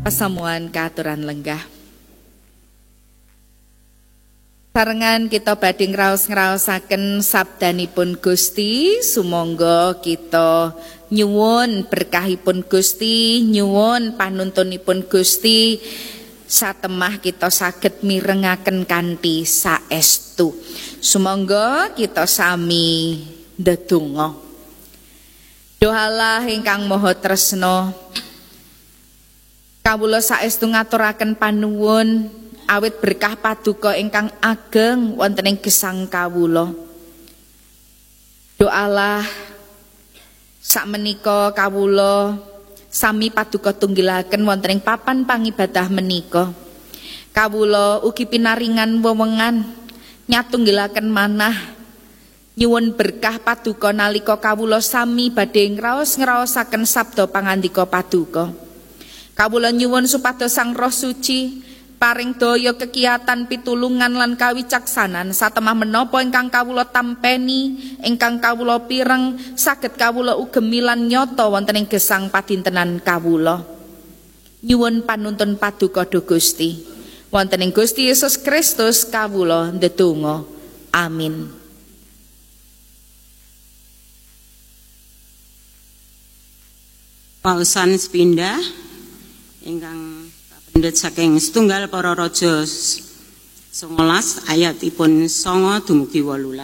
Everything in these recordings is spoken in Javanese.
Pasamuan kaaturan lenggah. Sarengan kita badhe ngraos-ngraosaken sabdanipun Gusti, sumangga kita nyuwun berkahipun Gusti, nyuwun panuntunipun Gusti, satemah kita saged mirengaken kanthi saestu. Sumangga kita sami ndedonga. Doalah ingkang maha tresna, kawula saestu ngaturaken panuwun awit berkah paduka ingkang ageng wonten ing gesang kawula. Doalah sakmenika kawula sami paduka tunggilaken wonten ing papan pangibadah menika. Kawula ugi pinaringan wewengan nyatunggilaken manah nyuwun berkah paduka nalika kawula sami badhe ngraos-ngraosaken sabda pangandika paduka. Kawula nyuwun supados Sang Roh Suci paring daya kekiyatan pitulungan lan kawicaksanan satemah menapa ingkang kawula tampeni, ingkang kawula pireng saged kawula ugemi lan nyata wonten ing gesang padintenan kawula. Nyuwun panuntun paduka Duh Gusti. Wonten ing Gusti Yesus Kristus kawula ndedonga. Amin. Pausan sepindah ingkang kapendhet saking setunggal para raja 19 ayatipun 9 dumugi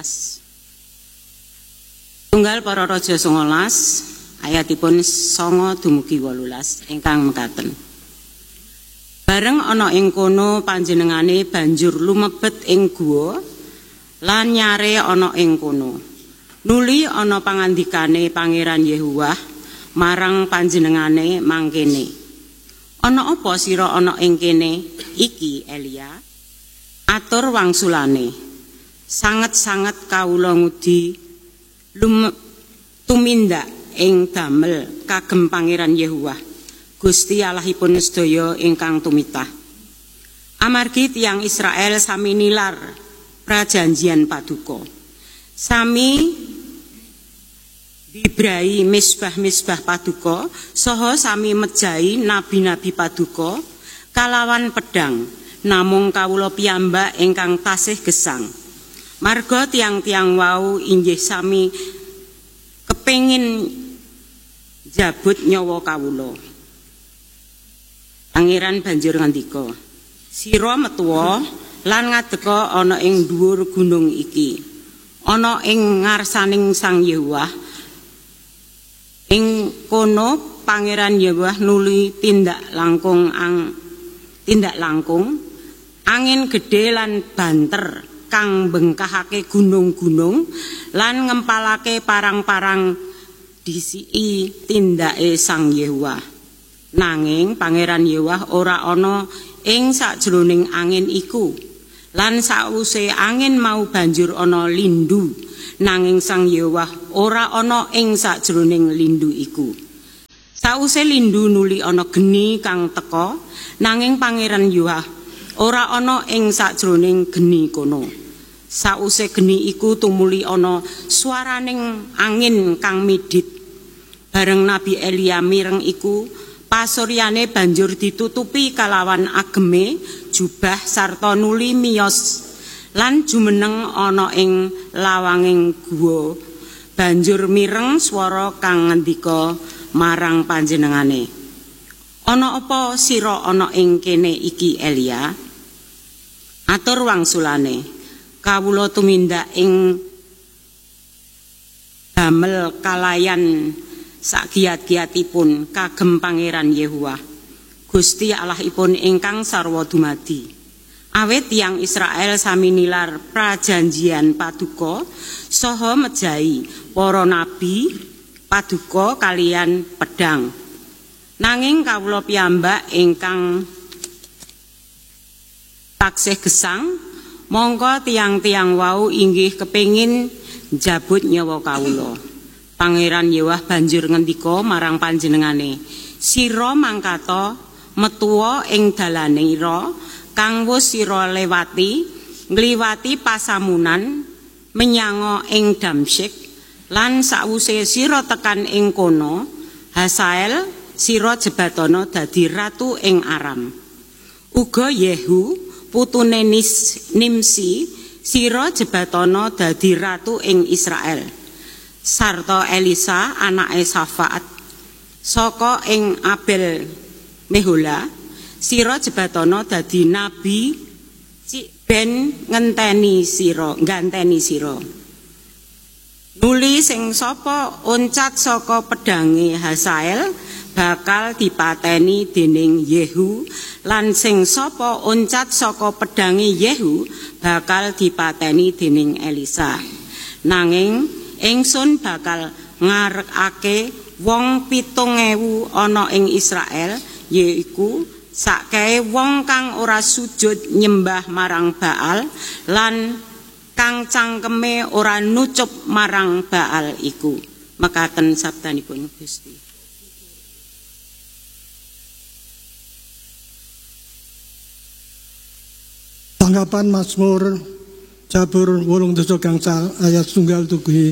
18. Setunggal para raja 19 ayatipun 9 dumugi 18 ingkang mekaten. Bareng ana ing kono panjenengane banjur lumebet ing guwa lan nyare ana ing kono. Nuli ana pangandikane Pangeran Yehuwah marang panjenengane mangkene. Ana apa sira ana ing kene iki Elia? Atur wangsulane. Sanget-sanget kawula ngudi tumindak ing damel kagem Pangeran Yehuwah Gusti Allahipun sedaya ingkang tumitah. Amargi tiyang Israel sami nilar prajanjian paduka. Sami bibrahi misbah-misbah paduka saha sami mejahi nabi-nabi paduka kalawan pedang, namung kawula piyambak ingkang tasih gesang. Marga tiang-tiang wau inggih sami kepengin jabut nyawa kawula. Pangeran banjur ngandika, "Sira metuwa lan ngadeka ana ing dhuwur gunung iki, ana ing ngarsaning Sang Yehuwah. Ing kono Pangeran Yehuwah nuli tindak langkung angin gedhe lan banter kang bengkahake gunung-gunung lan ngempalake parang-parang disiki tindake Sang Yehuwah. Nanging Pangeran Yehuwah ora ana ing sakjroning angin iku, lan sawuse angin mau banjur ana lindu. Nanging Sang Yehuwah ora ana ing sakjroning lindu iku. Sawuse lindu nuli ana geni kang teka, nanging Pangeran Yehuwah ora ana ing sakjroning geni kono. Sawuse geni iku tumuli ana swaraning angin kang midhit. Bareng Nabi Elia mireng iku, pasuryane banjur ditutupi kalawan ageme jubah sarta nuli miyos lan jumeneng ana ing lawanging guwa. Banjur mireng swara kang ngendika marang panjenengane, "Ana apa sira ana ing kene iki Elia?" Atur wangsulane, "Kawula tumindak ing damel kalayan sagiat-giatipun kagem Pangeran Yehuwah Gusti Allahipun ingkang sarwa dumadi. Awit tiyang Israel sami nilar prajanjian paduka saha mejahi para nabi paduka kalian pedang. Nanging kawula piyambak ingkang taksih gesang, mongko tiang-tiang wau inggih kepengin njabut nyawa kawula." Pangeran Yehuwah banjur ngendika marang panjenengane, "Sira mangkata metuwa ing dalanira kang wis sira lewati, ngliwati pasamunan menyang ing Damsyik, lan sawuse sira tekan ing kono, Hasael sira jebatana dadi ratu ing Aram. Uga Yehu putune Nimsi sira jebatana dadi ratu ing Israel. Sarta Elisa anake Safat saka ing Abel Mehola sira jebatana dadi nabi ben ngenteni sira. Nuli sing sapa oncat saka pedange Hasael bakal dipateni dening Yehu, lan sing sapa oncat saka pedange Yehu bakal dipateni dening Elisa. Nanging ingsun bakal ngarekake wong 7.000 ana ing Israel, yaiku sakkae wong kang ora sujud nyembah marang Baal lan kang cangkeme ora nucup marang Baal iku. Mekaten sabdanipun Gusti. Tanggapan Mazmur Jabur 8 gangsal ayat 1 tugi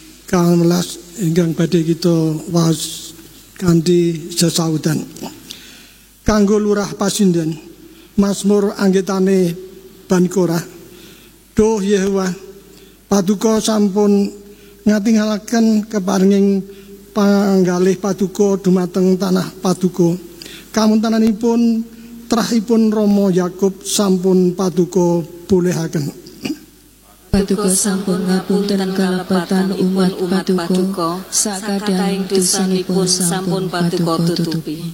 12 ingkang badhe kita waos kanthi sesaudan. Kanggo lurah pasinden Mazmur anggitane Ban Korah. Duh Yehuwa, paduka sampun ngatinghalaken keparinging panggalih paduka dumateng tanah paduka. Kamuntananipun trahipun Rama Yakub sampun paduka bolehaken. Paduka sampun ngapunten kalebatan umat paduka, sakadahing dosanipun sampun paduka tutupi.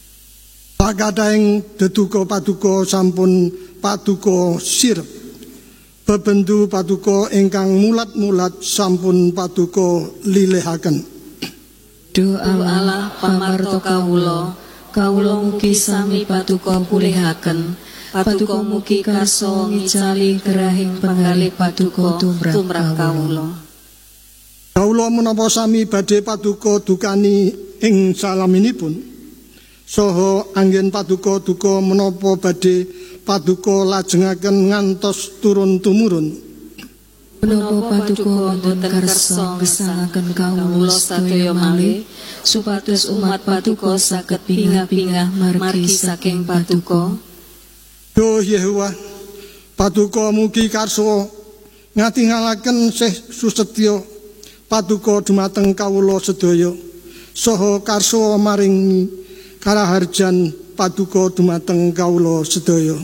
Sakadahing deduka paduka sampun paduka sirep. Bebendu paduka ingkang mulat-mulat sampun paduka lilihaken. Duh Allah pamarta kawula, kawula mugi sami paduka pulihaken. Paduka mugi karso ngicali gerahing penggalih paduka tumrap kawula. Kawula menapa sami badhe paduka dukani ing salaminipun. Saha anggen paduka duka menapa badhe paduka lajengaken ngantos turun tumurun. Menapa paduka wonten kersa ngesangaken kawula sedaya malih supados umat paduka saged bingah-bingah margi saking paduka. Duh Yehuwa, paduka mugi karso ngatinghalaken sih susetya paduka dumateng kawula sedaya saha karso maringi karaharjan paduka dumateng kawula sedaya.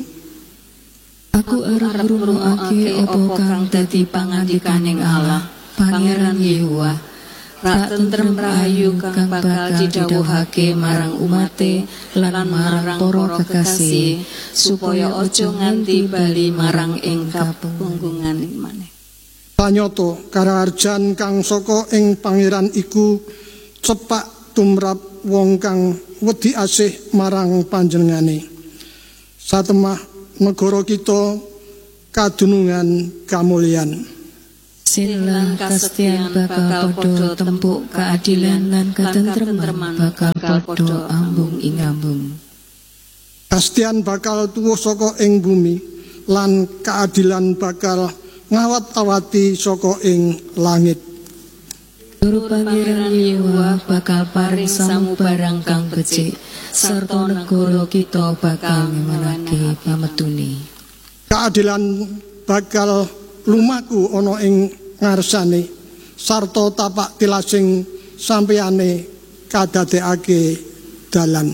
Aku arep ngrungokake apa kang dadi pangandikaning Allah, Pangeran Yehuwa. Rak tentrem rahayu kang bakal didhawuhake marang umate lan marang para kekasih, supaya aja nganti bali marang ing kapunggungan maneh. Panyata karaharjan kang saka ing pangeran iku cepak tumrap wong kang wedi asih marang panjenengane. Satemah negara kita kadunungan kamulyan. Sin lan kasetyan bakal padha tempuk keadilan lan katentreman bakal padha ambung ing ambung. Kasetyan bakal tuwuh saka ing bumi lan keadilan bakal ngawat-awati saka ing langit. Tur Pangeran Yehuwa bakal paring samubarang kang becik sarta negara kita bakal ngemenake pametune. Keadilan bakal lumaku ana ing ngarsane sarta tapak tilasing sampeyane kadadekake dalan.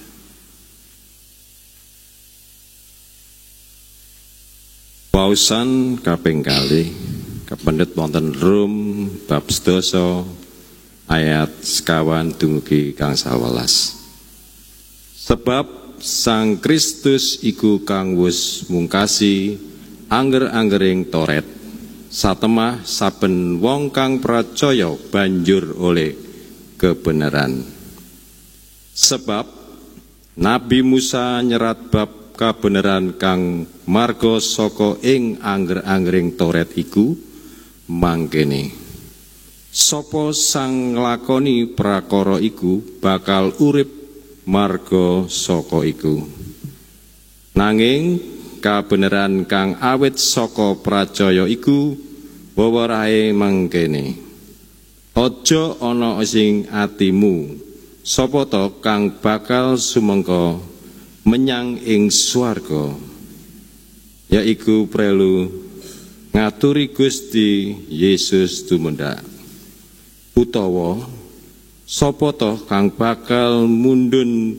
Pausan kaping kalih kapendhet wonten Rum bab 12 ayat 50 dumugi 11. Sebab Sang Kristus iku kang wis mungkasi angger-anggering Toret, satemah saben wong kang percaya banjur oleh kebenaran. Sebab Nabi Musa nyerat bab kebenaran kang marga saka ing angger-anggering Toret iku mangkene. Sapa sang nglakoni prakara iku bakal urip marga saka iku. Nanging kabeneran kang awit saka pracaya iku weweраhe mangkene. Aja ana sing atimu sapa ta kang bakal sumangka menyang ing swarga, yaiku prelu ngaturi Gusti Yesus tumendak. Utawa sapa ta kang bakal mundun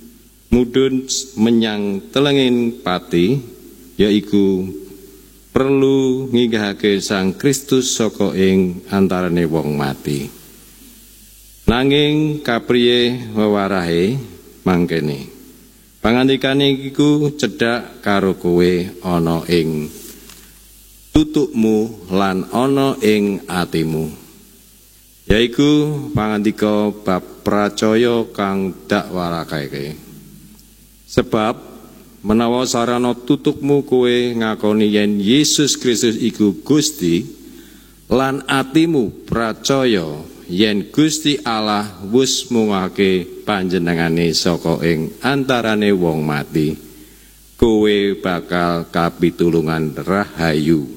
menyang telenging pati, yaiku perlu nginggahake Sang Kristus saka ing antarane wong mati. Nanging kapriye wewarahe mangkene, pangandikane iku cedhak karo kowe ana ing tutukmu lan ana ing atimu, yaiku pangandika bab pracaya kang dak warakake. Sebab menawa sarana tutukmu kowe ngakoni yen Yesus Kristus iku Gusti, lan atimu pracaya yen Gusti Allah wis mungake panjenengane saka ing antarane wong mati, kowe bakal kapitulungan rahayu.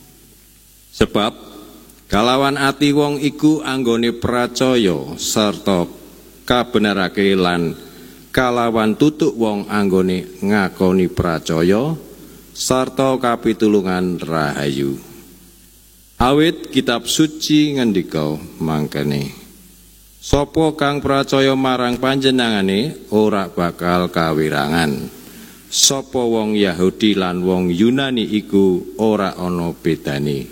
Sebab kalawan ati wong iku anggone pracaya sarta kabenarake, lan kalawan tutuk wong anggone ngakoni pracaya sarta kapitulungan rahayu. Awit kitab suci ngendika mangkene, sapa kang pracaya marang panjenengane ora bakal kawirangan. Sapa wong Yahudi lan wong Yunani iku ora ana bedane.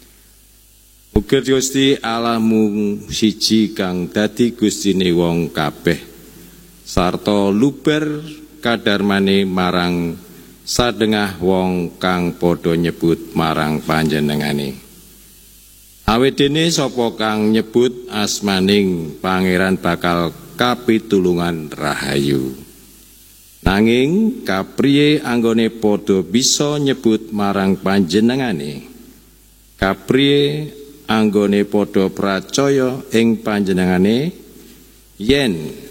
Uga Gusti Allah mung siji kang dadi Gustine wong kabeh, sarta luber kadarmane marang sadengah wong kang padha nyebut marang panjenengane. Awit dene sapa kang nyebut asmaning Pangeran bakal kapitulungan rahayu. Nanging kapriye anggone padha bisa nyebut marang panjenengane? Kapriye anggone padha pracaya ing panjenengane yen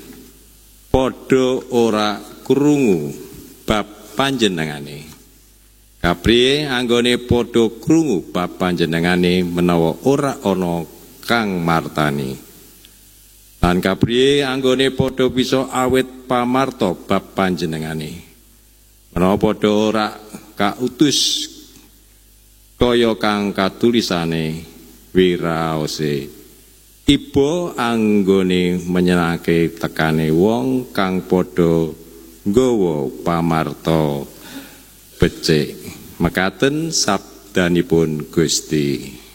padha ora krungu bab panjenengane? Kapriye anggone padha krungu bab panjenengane menawa ora ana kang martani? Lan kapriye anggone padha bisa awit pamarta bab panjenengane menawa padha ora kautus kaya kang katulisane wiraose, iba anggone menyenangake tekane wong kang padha nggawa pamarta becik. Mekaten sabdanipun Gusti.